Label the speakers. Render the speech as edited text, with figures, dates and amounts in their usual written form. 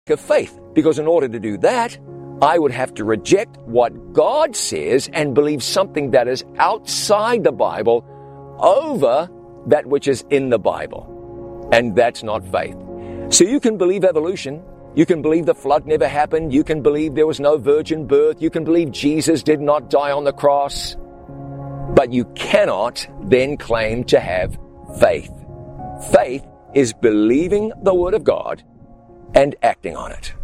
Speaker 1: of faith, because in order to do that, I would have to reject what God says and believe something that is outside the Bible over that which is in the Bible. And that's not faith. So you can believe evolution. You can believe the flood never happened. You can believe there was no virgin birth. You can believe Jesus did not die on the cross. But you cannot then claim to have faith. Faith is believing the Word of God and acting on it.